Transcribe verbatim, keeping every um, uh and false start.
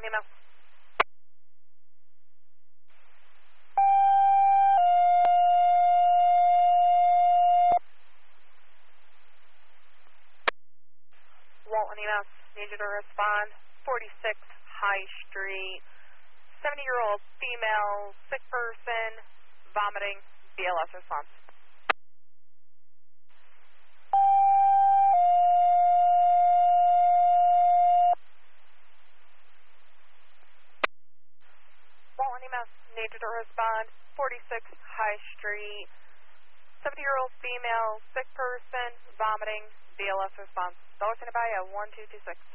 Walton E M S. Walton E M S, need you to respond. forty-six High Street, seventy-year-old female, sick person, vomiting, B L S response. Walton E M S, need you to respond. forty-six High Street, seventy-year-old female, sick person, vomiting, B L S response. Dollar City Bayou, one two two six.